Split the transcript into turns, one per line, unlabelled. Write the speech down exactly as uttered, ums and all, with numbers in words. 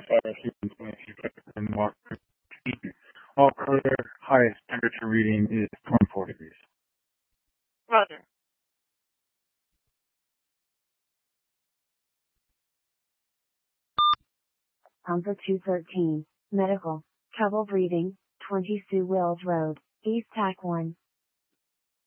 Fire Season twenty-two and Walker. All clear, highest temperature reading is twenty-four degrees.
Roger.
Pumper two thirteen, medical, trouble breathing, twenty Sioux Wills Road, East Tack one.